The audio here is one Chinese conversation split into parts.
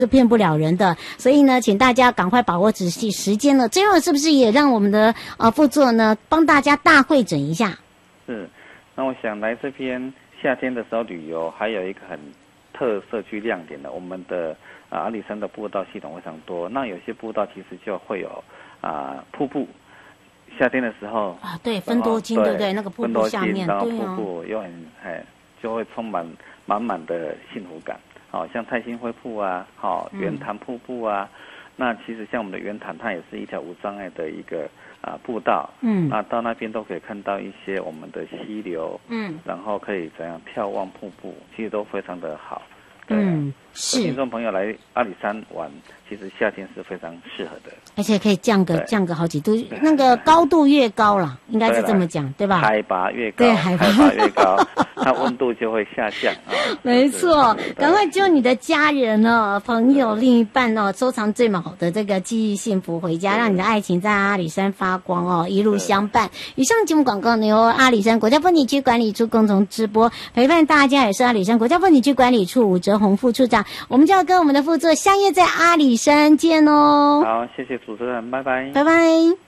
是骗不了人的，所以呢，请大家赶快把握仔细时间了。最后是不是也让我们的副座呢帮大家大会诊一下？ 是，那我想来这边夏天的时候旅游，还有一个很特色具亮点的，我们的阿里山的步道系统非常多。那有些步道其实就会有瀑布，夏天的时候对，芬多精对不对？那个瀑布下面， 然后瀑布又就会充满满满的幸福感。像太兴辉瀑啊，圆潭瀑布啊，那其实像我们的圆潭，它也是一条无障碍的一个步道，那到那边都可以看到一些我们的溪流，然后可以怎样眺望瀑布，其实都非常的好。是听众朋友来阿里山玩，其实夏天是非常适合的， 而且可以降个好几度，那个高度越高了，应该是这么讲，对吧？ 海拔越高， 对， 海拔越高，那温度就会下降。 没错，赶快揪你的家人朋友、另一半收藏最好的这个记忆幸福回家，让你的爱情在阿里山发光一路相伴。以上节目广告由阿里山国家风景区管理处共同直播，陪伴大家也是阿里山国家风景区管理处武哲宏副处长。我们就要跟我们的副座相约在阿里山见哦。 好，谢谢主持人，拜拜。 拜拜。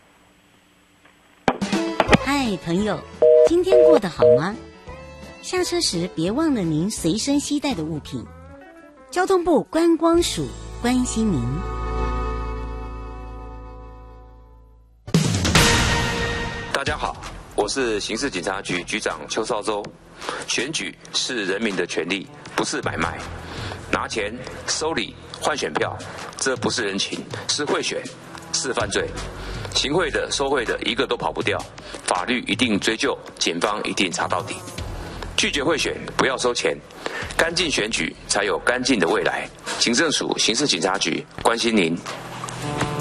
嗨，朋友，今天过得好吗？下车时别忘了您随身携带的物品。交通部观光署关心您。 大家好，我是刑事警察局局长邱少洲。选举是人民的权利，不是买卖。拿钱收礼换选票，这不是人情，是贿选，是犯罪。行贿的、收贿的，一个都跑不掉，法律一定追究，检方一定查到底。拒绝贿选，不要收钱，干净选举才有干净的未来。警政署刑事警察局关心您。